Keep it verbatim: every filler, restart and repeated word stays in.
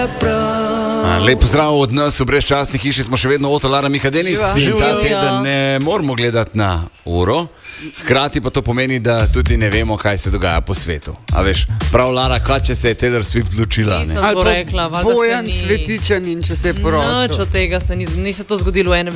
Lep pozdrav od nas v brezčasni hiši, smo še vedno od Lara Miha Denis. In ta teden ne moramo gledati na uro, hkrati pa to pomeni, da tudi ne vemo, kaj se dogaja po svetu. A veš, prav Lara, kaj če se je Taylor Swift odločila? Nisem to rekla, valjda se ni... Bojan Cvetičan in če se je porodil. Nič od tega se ni, ni se to zgodilo v enem